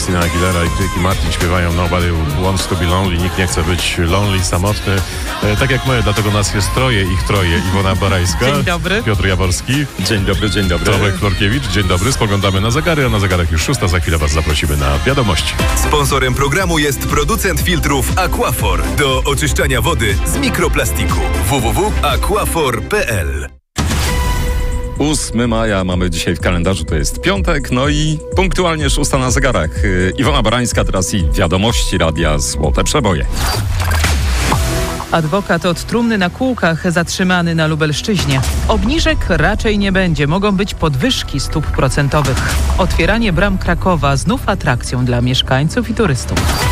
Christina Aguilera i Ricky Martin śpiewają Nobody Wants to Be Lonely. Nikt nie chce być lonely, samotny. Tak jak my, dlatego nas jest ich troje. Iwona Barańska. Dzień dobry. Piotr Jaworski. Dzień dobry, dzień dobry. Tomek Florkiewicz. Dzień dobry. Spoglądamy na zegary, a na zegarach już 6. Za chwilę was zaprosimy na wiadomości. Sponsorem programu jest producent filtrów Aquafor do oczyszczania wody z mikroplastiku. www.aquafor.pl 8 maja mamy dzisiaj w kalendarzu, to jest piątek, no i punktualnie 6 na zegarach. Iwona Barańska teraz i wiadomości Radia Złote Przeboje. Adwokat od trumny na kółkach zatrzymany na Lubelszczyźnie. Obniżek raczej nie będzie. Mogą być podwyżki stóp procentowych. Otwieranie bram Krakowa znów atrakcją dla mieszkańców i turystów.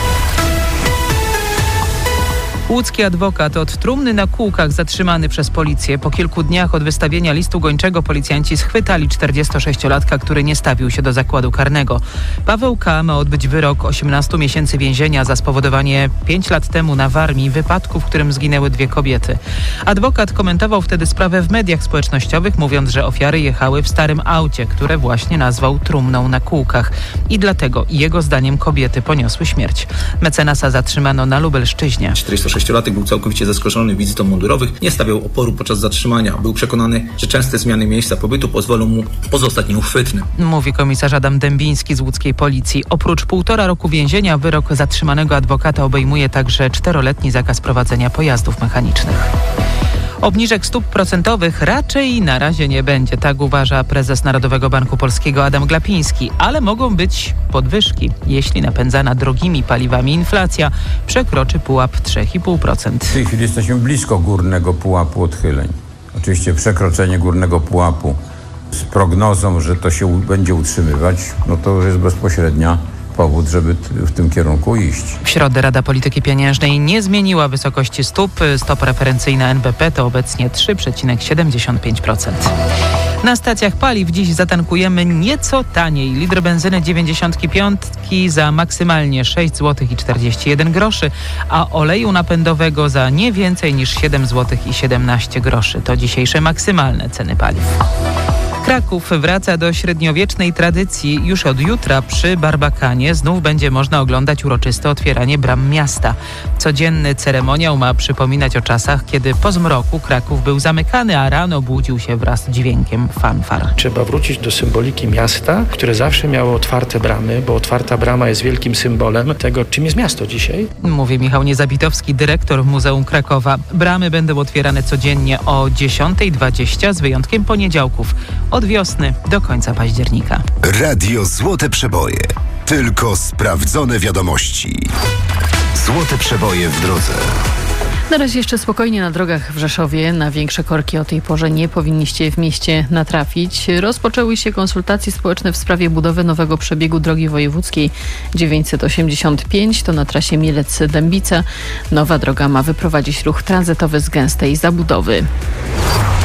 Łódzki adwokat od trumny na kółkach zatrzymany przez policję. Po kilku dniach od wystawienia listu gończego policjanci schwytali 46-latka, który nie stawił się do zakładu karnego. Paweł K. ma odbyć wyrok 18 miesięcy więzienia za spowodowanie 5 lat temu na Warmii wypadku, w którym zginęły 2 kobiety. Adwokat komentował wtedy sprawę w mediach społecznościowych, mówiąc, że ofiary jechały w starym aucie, które właśnie nazwał trumną na kółkach. I dlatego jego zdaniem kobiety poniosły śmierć. Mecenasa zatrzymano na Lubelszczyźnie. 46-latek był całkowicie zaskoczony wizytą mundurowych, nie stawiał oporu podczas zatrzymania. Był przekonany, że częste zmiany miejsca pobytu pozwolą mu pozostać nieuchwytnym. Mówi komisarz Adam Dębiński z łódzkiej policji. Oprócz 1,5 roku więzienia wyrok zatrzymanego adwokata obejmuje także 4-letni zakaz prowadzenia pojazdów mechanicznych. Obniżek stóp procentowych raczej na razie nie będzie, tak uważa prezes Narodowego Banku Polskiego Adam Glapiński, ale mogą być podwyżki, jeśli napędzana drogimi paliwami inflacja przekroczy pułap 3,5%. W tej chwili jesteśmy blisko górnego pułapu odchyleń. Oczywiście przekroczenie górnego pułapu z prognozą, że to się będzie utrzymywać, no to już jest bezpośrednia powód, żeby w tym kierunku iść. W środę Rada Polityki Pieniężnej nie zmieniła wysokości stóp. Stopa referencyjna NBP to obecnie 3,75%. Na stacjach paliw dziś zatankujemy nieco taniej. Litr benzyny 95 za maksymalnie 6,41 zł, a oleju napędowego za nie więcej niż 7,17 zł. To dzisiejsze maksymalne ceny paliw. Kraków wraca do średniowiecznej tradycji. Już od jutra przy Barbakanie znów będzie można oglądać uroczyste otwieranie bram miasta. Codzienny ceremoniał ma przypominać o czasach, kiedy po zmroku Kraków był zamykany, a rano budził się wraz z dźwiękiem fanfar. Trzeba wrócić do symboliki miasta, które zawsze miało otwarte bramy, bo otwarta brama jest wielkim symbolem tego, czym jest miasto dzisiaj. Mówi Michał Niezabitowski, dyrektor Muzeum Krakowa. Bramy będą otwierane codziennie o 10:20 z wyjątkiem poniedziałków. Od wiosny do końca października. Radio Złote Przeboje. Tylko sprawdzone wiadomości. Złote Przeboje w drodze. Na razie jeszcze spokojnie na drogach w Rzeszowie. Na większe korki o tej porze nie powinniście w mieście natrafić. Rozpoczęły się konsultacje społeczne w sprawie budowy nowego przebiegu drogi wojewódzkiej 985. To na trasie Mielec-Dębica. Nowa droga ma wyprowadzić ruch tranzytowy z gęstej zabudowy.